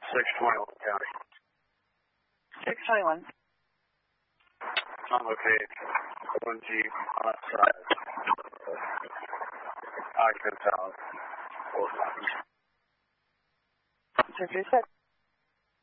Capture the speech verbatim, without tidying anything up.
six twenty-one County. six twenty-one. On location. One Jeep on site. Occupants out. Both lines. six three six.